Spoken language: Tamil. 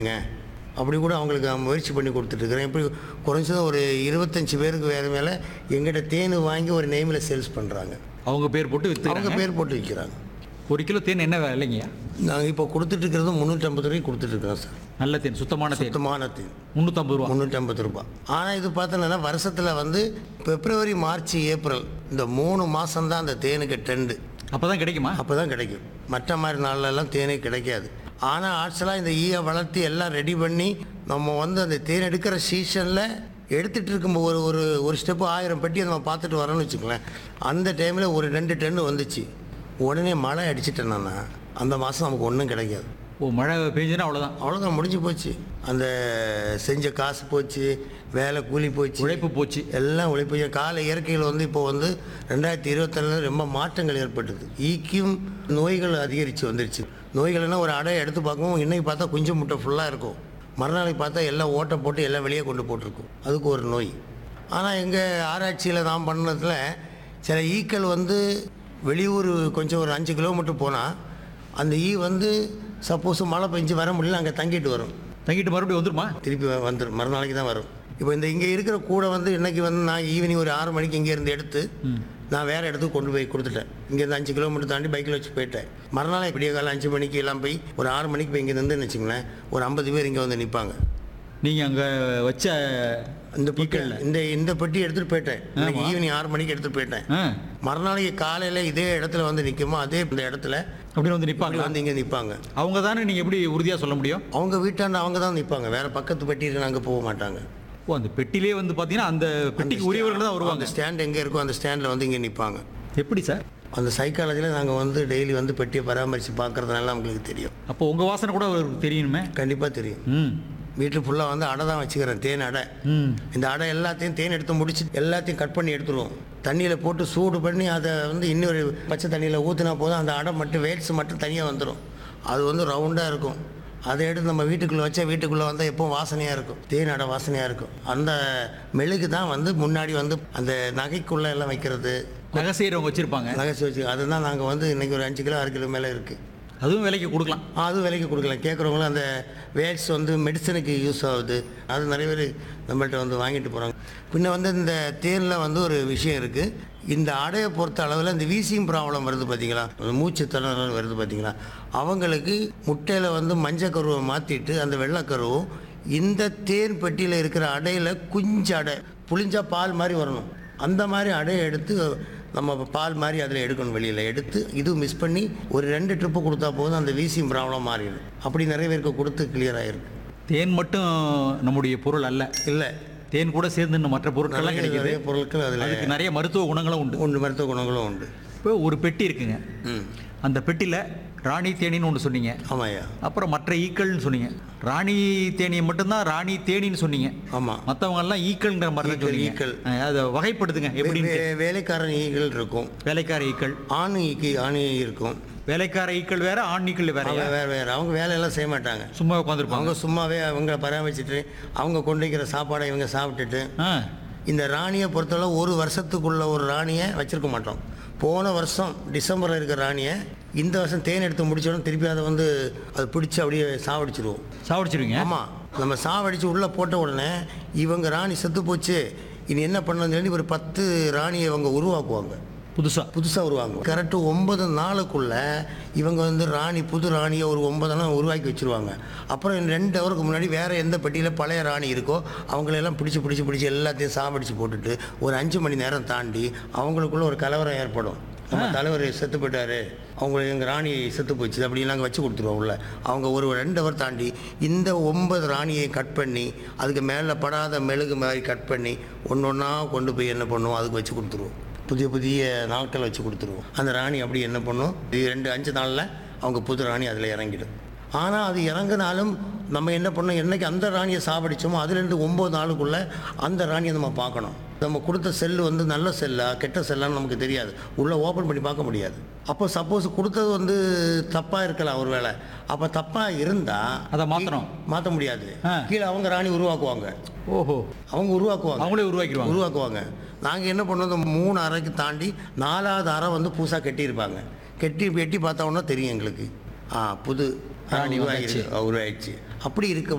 அப்படி கூட அவங்களுக்கு நான் முயற்சி பண்ணி கொடுத்துட்ருக்குறேன். எப்படி குறைஞ்சது ஒரு 25 பேருக்கு வேறு மேலே எங்கிட்ட தேன் வாங்கி ஒரு நேமில் சேல்ஸ் பண்ணுறாங்க. அவங்க பேர் போட்டு அவங்க விற்று பேர் போட்டு விற்கிறாங்க. ஒரு கிலோ தேன் என்ன விலைங்கய்யா? நாங்கள் இப்போ கொடுத்துட்ருக்கிறது 350 ரூபாய்க்கு கொடுத்துட்ருக்கோம் சார். நல்ல தேன், சுத்தமான தேன் சுத்தமான தேன் 350 ரூபா. 350 ரூபா. ஆனால் இது பார்த்தோன்னா வருஷத்தில் வந்து பிப்ரவரி, மார்ச், ஏப்ரல் இந்த 3 மாதம்தான் அந்த தேனுக்கு ட்ரெண்டு. அப்போ தான் கிடைக்குமா? அப்போ தான் கிடைக்கும். மற்ற மாதிரி நாள்லலாம் தேனே கிடைக்காது. ஆனால் ஆக்சுவலாக இந்த ஈயை வளர்த்து எல்லாம் ரெடி பண்ணி நம்ம வந்து அந்த தேன் எடுக்கிற சீசனில் எடுத்துகிட்டு இருக்கும்போது ஒரு ஸ்டெப்பு 1000 பெட்டி நம்ம பார்த்துட்டு வரோன்னு வச்சுக்கோங்களேன். அந்த டைமில் ஒரு 2 டன்னு வந்துச்சு. உடனே மழை அடிச்சிட்டேன்னா அந்த மாதம் நமக்கு ஒன்றும் கிடைக்காது. ஓ, மழை பெஞ்சுன்னா அவ்வளோதான். அவ்வளோதான், முடிஞ்சு போச்சு. அந்த செஞ்ச காசு போச்சு, வேலை கூலி போச்சு, உழைப்பு போச்சு. எல்லாம் உழைப்பு. கால இயற்கையில் வந்து இப்போ வந்து 2021 ரொம்ப மாற்றங்கள் ஏற்பட்டது. ஈக்கும் நோய்கள் அதிகரித்து வந்துருச்சு. நோய்கள்னால் ஒரு அடையை எடுத்து பார்க்கவும் இன்றைக்கி பார்த்தா குஞ்சு முட்டை ஃபுல்லாக இருக்கும், மறுநாளைக்கு பார்த்தா எல்லாம் ஓட்டை போட்டு எல்லாம் வெளியே கொண்டு போட்டிருக்கும். அதுக்கு ஒரு நோய். ஆனால் எங்கள் ஆராய்ச்சியில் நான் பண்ணதில் சில ஈக்கள் வந்து வெளியூர் கொஞ்சம் ஒரு 5 கிலோமீட்டர் போனால் அந்த ஈ வந்து சப்போஸ் மழை பெஞ்சு வர முடியல, அங்கே தங்கிட்டு வரும். தங்கிட்டு மறுபடியும் வந்துருமா? திருப்பி வந்துடும், மறுநாளைக்கு தான் வரும். இப்போ இங்கே இருக்கிற கூடை வந்து இன்றைக்கி வந்து நான் ஈவினிங் ஒரு 6 மணிக்கு இங்கேருந்து எடுத்து நான் வேறு இடத்துக்கு கொண்டு போய் கொடுத்துட்டேன். இங்கேருந்து 5 கிலோமீட்டர் தாண்டி பைக்கில் வச்சு போயிட்டேன். மறுநாள் விடிய காலம் 5 மணிக்கு எல்லாம் போய் ஒரு 6 மணிக்கு போய் இங்கே நின்றுன்னு வச்சுங்களேன், ஒரு 50 பேர் இங்கே வந்து நிற்பாங்க. நீங்கள் அங்கே வச்ச இந்த பெட்டியில் இந்த பெட்டி எடுத்துகிட்டு போயிட்டேன். இன்னைக்கு ஈவினிங் 6 மணிக்கு எடுத்துகிட்டு போயிட்டேன். மறுநாளைக்கு காலையில் இதே இடத்துல வந்து நிற்குமோ அதே இந்த இடத்துல அப்படின்னு வந்து நிற்பாங்க. வந்து இங்கே நிற்பாங்க. அவங்க தானே நீங்கள் எப்படி உறுதியாக சொல்ல முடியும்? அவங்க வீட்டாண்ட அவங்க தான் நிற்பாங்க, வேறு பக்கத்து பெட்டியில் நாங்கள் போக மாட்டாங்க. ஓ, அந்த பெட்டிலே வந்து பார்த்தீங்கன்னா அந்த பெட்டிக்கு உரியவர்கள் தான் வருவாங்க. அந்த ஸ்டாண்ட் எங்கே இருக்கோ அந்த ஸ்டாண்டில் வந்து இங்கே நிற்பாங்க. எப்படி சார்? அந்த சைக்காலஜியில் நாங்கள் வந்து டெய்லி வந்து பெட்டியை பராமரித்து பார்க்குறதுனால அவங்களுக்கு தெரியும். அப்போ உங்கள் வாசனை கூட அவருக்கு தெரியணுமே? கண்டிப்பாக தெரியும். ம். வீட்டில் ஃபுல்லாக வந்து அடை தான் வச்சுக்கிறேன், தேன் அடை. இந்த அடை எல்லாத்தையும் தேன் எடுத்து முடிச்சு எல்லாத்தையும் கட் பண்ணி எடுத்துருவோம். தண்ணியில் போட்டு சூடு பண்ணி அதை வந்து இன்னொரு பச்சை தண்ணியில் ஊற்றினா போதும், அந்த அடை மட்டும் வேட்ஸ் மட்டும் தனியாக வந்துடும். அது வந்து ரவுண்டாக இருக்கும். அதை எடுத்து நம்ம வீட்டுக்குள்ளே வச்சா வீட்டுக்குள்ளே வந்தால் எப்போவும் வாசனையாக இருக்கும், தேன் அடை வாசனையாக இருக்கும். அந்த மெழுகு தான் வந்து முன்னாடி வந்து அந்த நகைக்குள்ளே எல்லாம் வைக்கிறது, நகை செய்கிறவங்க வச்சுருப்பாங்க. நகைச்சி வச்சு அதுதான் நாங்கள் வந்து இன்றைக்கி ஒரு 5 கிலோ 6 கிலோ மேலே இருக்குது. அதுவும் விலைக்கு கொடுக்கலாம். அதுவும் விலைக்கு கொடுக்கலாம். கேட்குறவங்களும் அந்த வேட்ஸ் வந்து மெடிசனுக்கு யூஸ் ஆகுது, அது நிறைய பேர் நம்மள்கிட்ட வந்து வாங்கிட்டு போகிறாங்க. பின்ன வந்து இந்த தேனில் வந்து ஒரு விஷயம் இருக்குது. இந்த அடையை பொறுத்த அளவில் இந்த வீசிங் ப்ராப்ளம் வருது பார்த்தீங்களா, மூச்சு திணறல் வருது பார்த்தீங்களா, அவங்களுக்கு முட்டையில் வந்து மஞ்சள் கருவை மாற்றிட்டு அந்த வெள்ளைக்கருவும் இந்த தேன் பெட்டியில் இருக்கிற அடையில் குஞ்சு அடை புளிஞ்சா பால் மாதிரி வரணும். அந்த மாதிரி அடையை எடுத்து நம்ம பால் மாதிரி அதில் எடுக்கணும், வெளியில் எடுத்து இது மிஸ் பண்ணி ஒரு 2 ட்ரிப்பு கொடுத்தா போதும், அந்த வீசிங் ப்ராப்ளம் மாறிடும். அப்படி நிறைய பேருக்கு கொடுத்து கிளியர் ஆகிருக்கு. தேன் மட்டும் நம்முடைய பொருள் அல்ல, இல்லை, தேன் கூட சேர்ந்து இன்னும் மற்ற பொருட்கள்லாம் கிடைக்குது. நிறைய பொருட்கள் அதில் அதுக்கு நிறைய மருத்துவ குணங்களும் உண்டு. மருத்துவ குணங்களும் உண்டு. இப்போ ஒரு பெட்டி இருக்குங்க. அந்த பெட்டியில் ராணி தேனின்னு ஒன்று சொன்னீங்க. ஆமாய்யா. அப்புறம் மற்ற ஈக்கள்னு சொன்னீங்க. ராணி தேனியை மட்டும்தான் ராணி தேனின்னு சொன்னீங்க. ஆமாம். மற்றவங்கெல்லாம் ஈக்கள்ன்ற மாதிரி தான் சொன்னீங்க. ஈக்கள் அதை வகைப்படுத்துங்க. எப்படி? வேலைக்காரன் ஈக்கள் இருக்கும், வேலைக்கார ஈக்கள், ஆண் ஈ இருக்கும். வேலைக்கார ஈக்கள் வேற, ஆண் ஈக்கள் வேற. வேறு அவங்க வேலையெல்லாம் செய்ய மாட்டாங்க, சும்மா உட்காந்துருப்பாங்க. அவங்க சும்மாவே அவங்கள பராமரிச்சுட்டு அவங்க கொண்டு வைக்கிற சாப்பாடை இவங்க சாப்பிட்டுட்டு. இந்த ராணியை பொறுத்தவரை ஒரு வருஷத்துக்குள்ள ஒரு ராணியை வச்சுருக்க மாட்டோம். போன வருஷம் டிசம்பரில் இருக்கிற ராணியை இந்த வருஷம் தேன் எடுத்து முடிச்சோடனே திருப்பி அதை வந்து அதை பிடிச்சி அப்படியே சாவடிச்சிடுவோம். சாவடிச்சிருவீங்க? ஆமாம். நம்ம சாவடித்து உள்ளே போட்ட உடனே இவங்க ராணி செத்து போச்சு, இனி என்ன பண்ணணும்னு சொல்லி ஒரு 10 ராணியை இவங்க உருவாக்குவாங்க, புதுசாக உருவாங்க. கரெக்டு 9 நாளுக்குள்ளே இவங்க வந்து புது ராணியை ஒரு 9 நாள் உருவாக்கி வச்சுருவாங்க. அப்புறம் 2 ஹவருக்கு முன்னாடி வேறு எந்த பெட்டியில் பழைய ராணி இருக்கோ அவங்களெல்லாம் பிடிச்சி எல்லாத்தையும் சாவடித்து போட்டுட்டு ஒரு 5 மணி நேரம் தாண்டி அவங்களுக்குள்ள ஒரு கலவரம் ஏற்படும். நம்ம தலைவர் செத்து போயிட்டாரு, அவங்க எங்கள் ராணி செத்து போச்சு அப்படின்னு நாங்கள் வச்சு கொடுத்துருவோம் உள்ள. அவங்க ஒரு 2 ஹவர் தாண்டி இந்த 9 ராணியை கட் பண்ணி அதுக்கு மேலே படாத மெழுகு மாதிரி கட் பண்ணி ஒன்றா கொண்டு போய் என்ன பண்ணுவோம், அதுக்கு வச்சு கொடுத்துருவோம். புதிய நாட்கள் வச்சு கொடுத்துருவோம். அந்த ராணி அப்படி என்ன பண்ணும், 2-5 நாளில் அவங்க புது ராணி அதில் இறங்கிடும். ஆனால் அது இறங்கினாலும் நம்ம என்ன பண்ணோம், என்றைக்கு அந்த ராணியை சாவடிச்சோமோ அதுலேருந்து 9 நாளுக்குள்ளே அந்த ராணியை நம்ம பார்க்கணும். நம்ம கொடுத்த செல்லு வந்து நல்ல செல்லா கெட்ட செல்லான்னு நமக்கு தெரியாது, உள்ளே ஓப்பன் பண்ணி பார்க்க முடியாது. அப்போ சப்போஸ் கொடுத்தது வந்து தப்பாக இருக்கலாம் ஒரு வேளை. அப்போ தப்பாக இருந்தால் அதை மாற்ற முடியாது. கீழே அவங்க ராணி உருவாக்குவாங்க. ஓஹோ. அவங்க உருவாக்குவாங்க, அவங்களே உருவாக்குவாங்க. நாங்கள் என்ன பண்ணோம், 3 அறைக்கு தாண்டி 4வது அறை வந்து புதுசாக கட்டியிருப்பாங்க. எட்டி பார்த்தோன்னா தெரியும் எங்களுக்கு, புது ராணி உருவாயிடுச்சு. அப்படி இருக்க